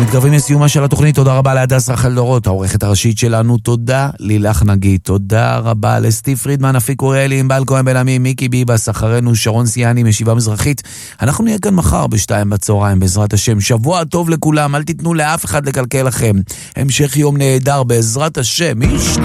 אנחנו מתקרבים לסיומה של התוכנית. תודה רבה להדס רחל דורות, העורכת הראשית שלנו. תודה לילך נגיד. תודה רבה לסטיב פרידמן, אפיק אוריאלי, ענבל כהן בן עמי, מיקי ביבס, אחרינו שרון סיאני משיבה מזרחית. אנחנו נהיה כאן מחר ב14:00 בעזרת השם. שבוע טוב לכולם, אל תיתנו לאף אחד לקלקל לכם. המשך יום נהדר בעזרת השם.